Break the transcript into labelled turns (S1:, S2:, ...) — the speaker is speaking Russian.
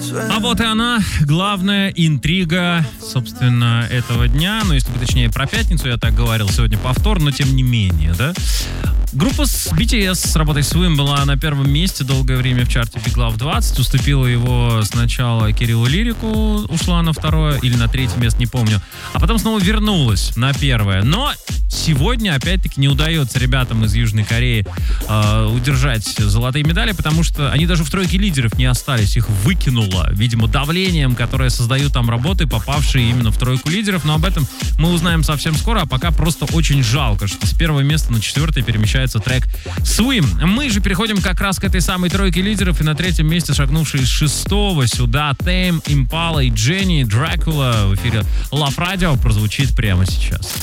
S1: А вот и она, главная интрига, собственно, этого дня. Ну, если бы точнее про пятницу, я так говорил, сегодня повтор, но тем не менее, да. Группа с BTS с работой Swim была на первом месте долгое время в чарте Big Love 20. Уступила его сначала Кириллу Лирику, ушла на второе или на третье место, не помню. А потом снова вернулась на первое. Но сегодня, опять-таки, не удается ребятам из Южной Кореи удержать золотые медали, потому что они даже в тройке лидеров не остались. Их выкинуло, видимо, давлением, которое создают там работы, попавшие именно в тройку лидеров. Но об этом мы узнаем совсем скоро, а пока просто очень жалко, что с первого места на четвертое перемещается трек Swim. Мы же переходим как раз к этой самой тройке лидеров, и на третьем месте шагнувший с шестого сюда Tame Impala и Jenny Dracula в эфире Love Radio прозвучит прямо сейчас.